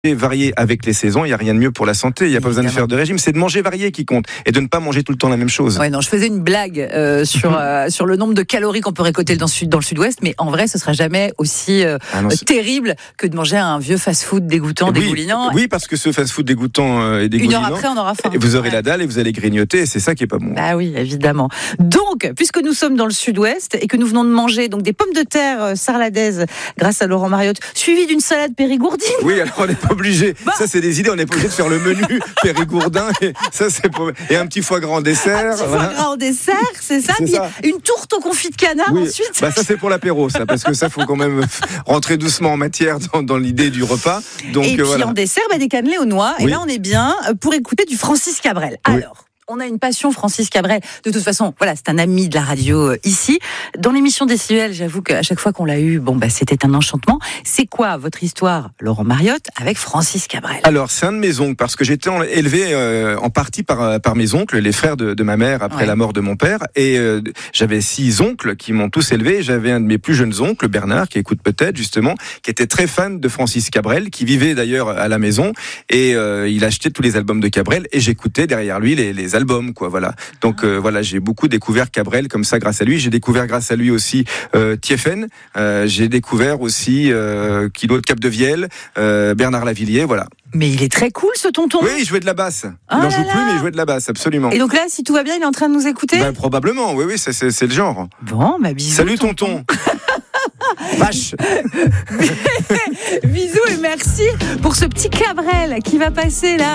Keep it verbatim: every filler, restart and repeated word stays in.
varié avec les saisons, il n'y a rien de mieux pour la santé, il n'y a pas besoin de faire de régime, c'est de manger varié qui compte et de ne pas manger tout le temps la même chose. Ouais, non, je faisais une blague euh, sur, euh, sur le nombre de calories qu'on peut récolter dans, dans le sud-ouest, mais en vrai, ce sera jamais aussi euh, ah non, terrible que de manger un vieux fast-food dégoûtant, oui, dégoulinant. Oui, parce que ce fast-food dégoûtant euh, et dégoulinant, une heure après, on aura faim. Et vous aurez ouais. la dalle et vous allez grignoter, et c'est ça qui est pas bon. Ah oui, évidemment. Donc, puisque nous sommes dans le sud-ouest et que nous venons de manger donc des pommes de terre euh, sarladaises grâce à Laurent Mariotte, suivies d'une salade périgourdine. Oui, alors on n'est pas obligé. Bah. Ça, c'est des idées. On n'est pas obligé de faire le menu périgourdin. Et ça, c'est pour... et un petit foie gras en dessert. Un petit voilà. foie gras en dessert, c'est ça. C'est Puis ça. Une tourte au confit de canard oui. ensuite. Bah ça, c'est pour l'apéro, ça, parce que ça, faut quand même rentrer doucement en matière dans, dans l'idée du repas. Donc, et euh, puis voilà. en dessert, bah, des cannelés aux noix. Oui. Et là, on est bien pour écouter du Francis Cabrel. Oui. Alors. On a une passion, Francis Cabrel. De toute façon, voilà, c'est un ami de la radio euh, ici. Dans l'émission Décibel, j'avoue qu'à chaque fois qu'on l'a eu, bon, bah, c'était un enchantement. C'est quoi votre histoire, Laurent Mariotte, avec Francis Cabrel ? Alors, c'est un de mes oncles, parce que j'étais en, élevé euh, en partie par, par mes oncles, les frères de, de ma mère après ouais. la mort de mon père. Et euh, j'avais six oncles qui m'ont tous élevé. J'avais un de mes plus jeunes oncles, Bernard, qui écoute peut-être justement, qui était très fan de Francis Cabrel, qui vivait d'ailleurs à la maison. Et euh, il achetait tous les albums de Cabrel. Et j'écoutais derrière lui les, les albums. album quoi voilà donc euh, voilà j'ai beaucoup découvert Cabrel comme ça grâce à lui. J'ai découvert grâce à lui aussi euh, Thiéphène, euh, j'ai découvert aussi euh, Kilo de Capdevielle, euh, Bernard Lavilliers, voilà. Mais il est très cool ce tonton. Oui, il jouait de la basse. Oh il n'en joue là plus mais il jouait de la basse, absolument. Et donc là, si tout va bien, il est en train de nous écouter ? Ben, probablement, oui oui, c'est, c'est, c'est le genre. Bon, bah bisous. Salut tonton. Vache. Bisous et merci pour ce petit Cabrel qui va passer là.